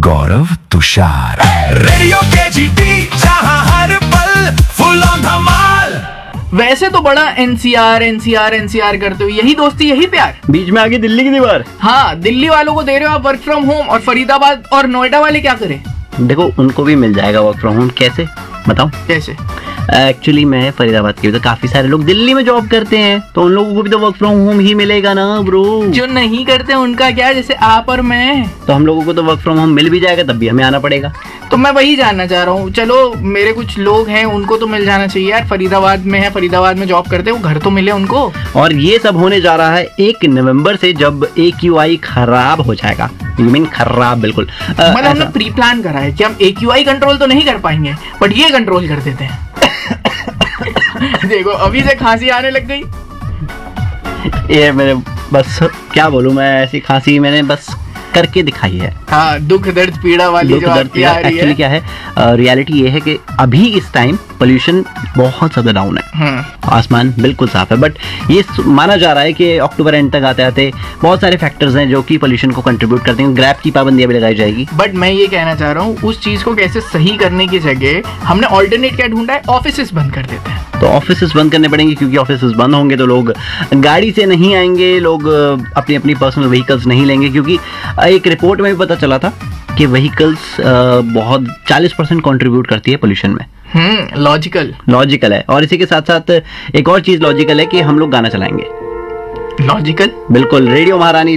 गौरव Tushar. Radio KGP, जहां हर पल full on धमाल। वैसे तो बड़ा एनसीआर करते हो, यही दोस्ती यही प्यार। बीच में आगे दिल्ली की दीवार। हाँ, दिल्ली वालों को दे रहे हो आप वर्क फ्रॉम होम, और फरीदाबाद और नोएडा वाले क्या करें? देखो उनको भी मिल जाएगा वर्क फ्रॉम होम। कैसे बताओ? कैसे? एक्चुअली मैं फरीदाबाद के, तो काफी सारे लोग दिल्ली में जॉब करते हैं, तो उन लोगों को भी तो वर्क फ्रॉम होम ही मिलेगा ना ब्रो। जो नहीं करते उनका क्या, जैसे आप और मैं। तो हम लोगों को तो वर्क फ्रॉम होम मिल भी जाएगा, तब भी हमें आना पड़ेगा। तो मैं वही जानना चाह रहा हूँ। चलो मेरे कुछ लोग हैं, उनको तो मिल जाना चाहिए यार। फरीदाबाद में है, फरीदाबाद में जॉब करते हैं, वो घर तो मिले उनको। और ये सब होने जा रहा है 1 नवंबर से, जब AQI खराब हो जाएगा। यू मीन खराब, बिल्कुल। मतलब हमने प्री प्लान करा है कि हम AQI कंट्रोल तो नहीं कर पाएंगे, बट ये कंट्रोल कर देते हैं। देखो अभी से खांसी आने लग गई। ये मैंने बस क्या बोलूं, मैं ऐसी खांसी मैंने बस करके दिखाई है। हाँ, दुख दर्द पीड़ा वाली जो आपकी आ रही है। एक्चुअली क्या है, रियलिटी ये है कि अभी इस टाइम पोल्यूशन बहुत ज्यादा डाउन है। आसमान बिल्कुल साफ है, बट ये माना जा रहा है कि अक्टूबर एंड तक आते आते बहुत सारे फैक्टर्स हैं जो कि पोल्यूशन को कंट्रीब्यूट करते हैं। ग्रैब की पाबंदियां भी लगाई जाएगी। बट मैं ये कहना चाह रहा हूँ, उस चीज को कैसे सही करने की जगह हमने ऑल्टरनेट क्या ढूंढा है, ऑफिसेस बंद कर देते हैं। तो ऑफिसेस बंद करने पड़ेंगे, क्योंकि ऑफिसेस बंद होंगे तो लोग गाड़ी से नहीं आएंगे, लोग अपनी अपनी पर्सनल व्हीकल्स नहीं लेंगे। क्योंकि एक रिपोर्ट में भी पता चला था कि व्हीकल्स बहुत 40% कंट्रीब्यूट करती है पोल्यूशन में। लॉजिकल है। और इसी के साथ साथ एक और चीज लॉजिकल है कि हम लोग गाना चलाएंगे। लॉजिकल? बिल्कुल। रेडियो महारानी